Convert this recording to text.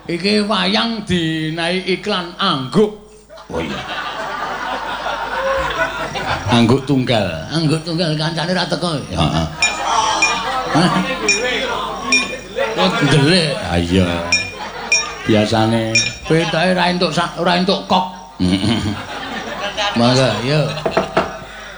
Iki wayang dinaik iklan angguk. Oh iya. Angguk tunggal kancane ra teko. Heeh. Oh ndelik. Ha iya. Biasane petoke ora entuk kok. Mangga, yo.